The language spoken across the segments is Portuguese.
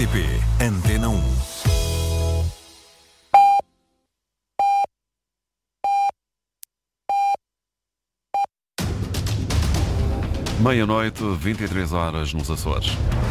RTP Antena 1. Meia-noite, 23 horas nos Açores.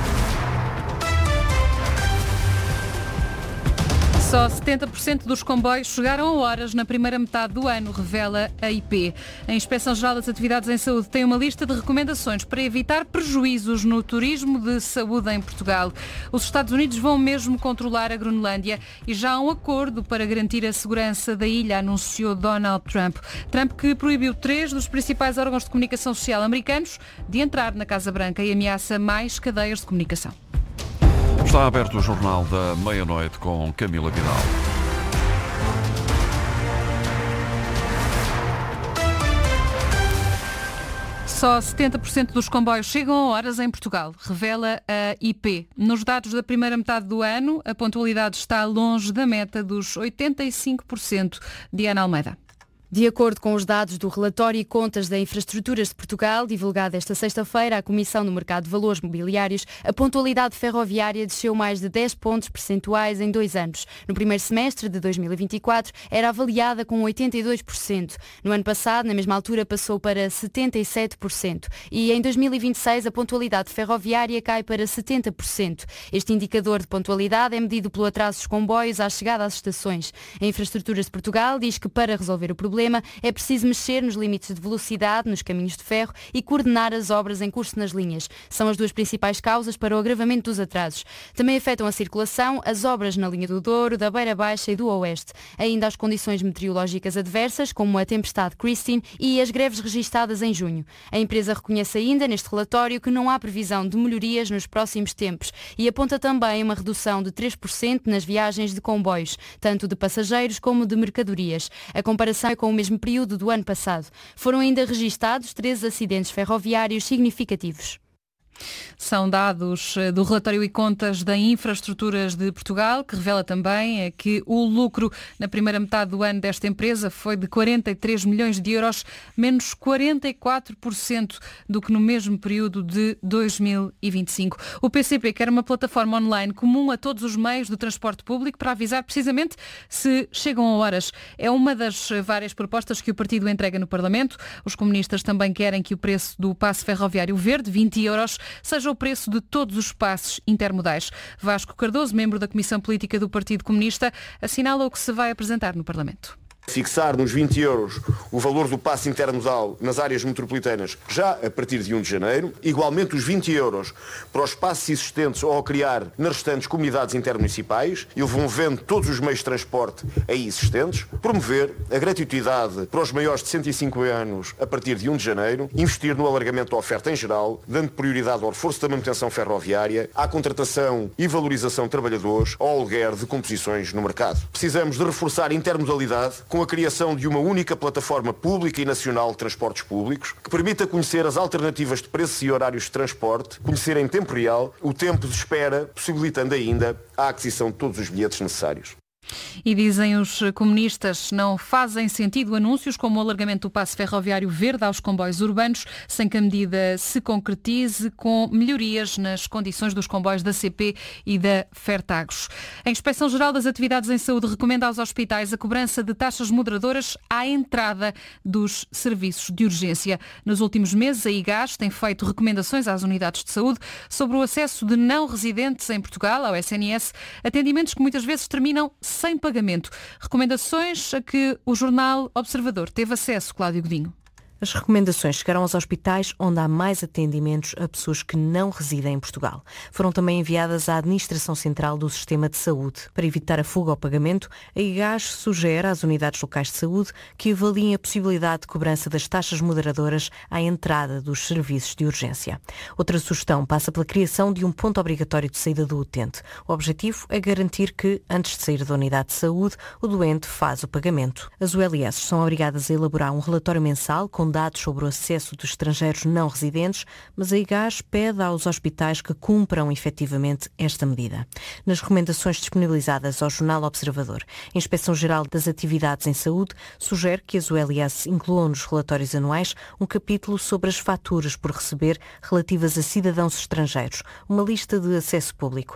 Só 70% dos comboios chegaram a horas na primeira metade do ano, revela a IP. A Inspeção-Geral das Atividades em Saúde tem uma lista de recomendações para evitar prejuízos no turismo de saúde em Portugal. Os Estados Unidos vão mesmo controlar a Groenlândia e já há um acordo para garantir a segurança da ilha, anunciou Donald Trump. Trump que proibiu 3 dos principais órgãos de comunicação social americanos de entrar na Casa Branca e ameaça mais cadeias de comunicação. Está aberto o Jornal da Meia-Noite com Camila Vidal. Só 70% dos comboios chegam a horas em Portugal, revela a IP. Nos dados da primeira metade do ano, a pontualidade está longe da meta dos 85%. Diana Almeida. De acordo com os dados do Relatório e Contas da Infraestruturas de Portugal, divulgado esta sexta-feira à Comissão do Mercado de Valores Mobiliários, a pontualidade ferroviária desceu mais de 10 pontos percentuais em 2 anos. No primeiro semestre de 2024, era avaliada com 82%. No ano passado, na mesma altura, passou para 77%. E em 2026, a pontualidade ferroviária cai para 70%. Este indicador de pontualidade é medido pelo atraso dos comboios à chegada às estações. A Infraestruturas de Portugal diz que, para resolver o problema, é preciso mexer nos limites de velocidade nos caminhos de ferro e coordenar as obras em curso nas linhas. São as 2 principais causas para o agravamento dos atrasos. Também afetam a circulação as obras na linha do Douro, da Beira Baixa e do Oeste. Ainda as condições meteorológicas adversas, como a tempestade Christine e as greves registadas em junho. A empresa reconhece ainda neste relatório que não há previsão de melhorias nos próximos tempos e aponta também uma redução de 3% nas viagens de comboios, tanto de passageiros como de mercadorias. A comparação é com o mesmo período do ano passado. Foram ainda registados 13 acidentes ferroviários significativos. São dados do Relatório e Contas da Infraestruturas de Portugal, que revela também que o lucro na primeira metade do ano desta empresa foi de 43 milhões de euros, menos 44% do que no mesmo período de 2025. O PCP quer uma plataforma online comum a todos os meios do transporte público para avisar precisamente se chegam a horas. É uma das várias propostas que o partido entrega no Parlamento. Os comunistas também querem que o preço do passe ferroviário verde, 20 euros, seja o preço de todos os passes intermodais. Vasco Cardoso, membro da Comissão Política do Partido Comunista, assinala o que se vai apresentar no Parlamento. Fixar nos 20 euros o valor do passe intermodal nas áreas metropolitanas já a partir de 1 de janeiro. Igualmente os 20 euros para os passes existentes ou a criar nas restantes comunidades intermunicipais, envolvendo todos os meios de transporte aí existentes. Promover a gratuidade para os maiores de 105 anos a partir de 1 de janeiro. Investir no alargamento da oferta em geral, dando prioridade ao reforço da manutenção ferroviária, à contratação e valorização de trabalhadores, ao aluguer de composições no mercado. Precisamos de reforçar a intermodalidade com a criação de uma única plataforma pública e nacional de transportes públicos que permita conhecer as alternativas de preços e horários de transporte, conhecer em tempo real o tempo de espera, possibilitando ainda a aquisição de todos os bilhetes necessários. E dizem os comunistas, não fazem sentido anúncios como o alargamento do passe ferroviário verde aos comboios urbanos, sem que a medida se concretize com melhorias nas condições dos comboios da CP e da Fertagos. A Inspeção-Geral das Atividades em Saúde recomenda aos hospitais a cobrança de taxas moderadoras à entrada dos serviços de urgência. Nos últimos meses, a IGAS tem feito recomendações às unidades de saúde sobre o acesso de não residentes em Portugal ao SNS, atendimentos que muitas vezes terminam sem pagamento. Recomendações a que o jornal Observador teve acesso, Cláudio Godinho. As recomendações chegaram aos hospitais onde há mais atendimentos a pessoas que não residem em Portugal. Foram também enviadas à Administração Central do Sistema de Saúde. Para evitar a fuga ao pagamento, a IGAS sugere às unidades locais de saúde que avaliem a possibilidade de cobrança das taxas moderadoras à entrada dos serviços de urgência. Outra sugestão passa pela criação de um ponto obrigatório de saída do utente. O objetivo é garantir que, antes de sair da unidade de saúde, o doente faz o pagamento. As ULS são obrigadas a elaborar um relatório mensal com dados sobre o acesso dos estrangeiros não residentes, mas a IGAS pede aos hospitais que cumpram efetivamente esta medida. Nas recomendações disponibilizadas ao Jornal Observador, a Inspeção-Geral das Atividades em Saúde sugere que as ULS incluam nos relatórios anuais um capítulo sobre as faturas por receber relativas a cidadãos estrangeiros, uma lista de acesso público.